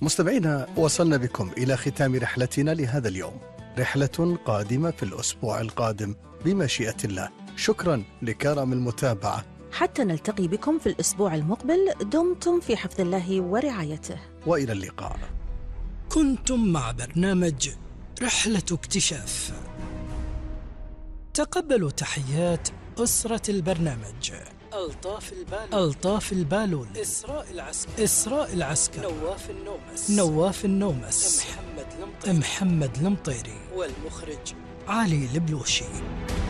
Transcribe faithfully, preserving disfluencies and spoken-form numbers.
مستمعينا، وصلنا بكم إلى ختام رحلتنا لهذا اليوم، رحلة قادمة في الأسبوع القادم بمشيئة الله. شكرا لكرم المتابعة، حتى نلتقي بكم في الأسبوع المقبل. دمتم في حفظ الله ورعايته، وإلى اللقاء. كنتم مع برنامج رحلة اكتشاف. تقبلوا تحيات أسرة البرنامج: ألطاف البالول، ألطاف البالول، إسراء العسكر، إسراء العسكر، نواف النومس، نواف النومس، محمد المطيري، محمد المطيري، والمخرج علي البلوشي.